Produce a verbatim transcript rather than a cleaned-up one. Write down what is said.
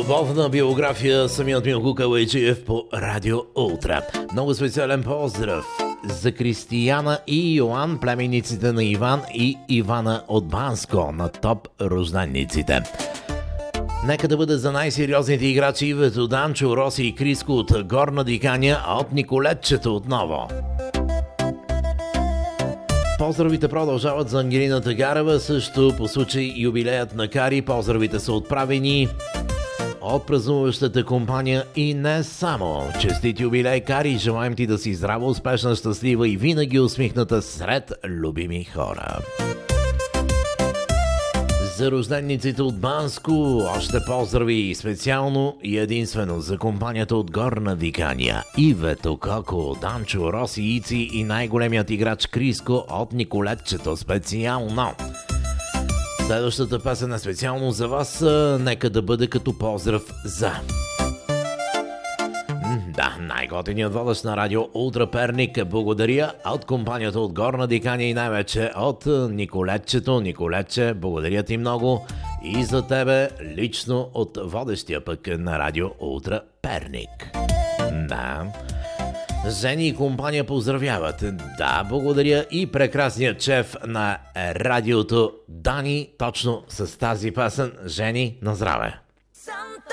Любовна биография самият Милко Калайджиев по Радио Ултра. Много специален поздрав за Кристияна и Йоан, племенниците на Иван и Ивана от Банско, на топ рождениците. Нека да бъде за най-сериозните играчи Ивето, Данчо, Роси и Криско от Горна Диканя, а от Николетчето отново. Поздравите продължават за Ангелина Тагарева, също по случай юбилеят на Кари. Поздравите са отправени от празнуващата компания и не само. Честит юбилей, Кари! Желаем ти да си здрава, успешна, щастлива и винаги усмихната сред любими хора. За рождениците от Банско още поздрави специално и единствено за компанията от Горна Диканя. Ивето, Коко, Данчо, Роси, Ици и най-големият играч Криско от Николетчето специално. Следващата песен е специално за вас. Нека да бъде като поздрав за... Да, най-готиният водещ на Радио Ултра Перник. Благодаря от компанията от Горна Диканя и най-вече от Николетчето. Николетче, благодаря ти много и за тебе лично от водещия пък на Радио Ултра Перник. Да, Жени и компания поздравяват. Да, благодаря и прекрасният шеф на радиото Дани точно с тази песен. Жени, на здраве!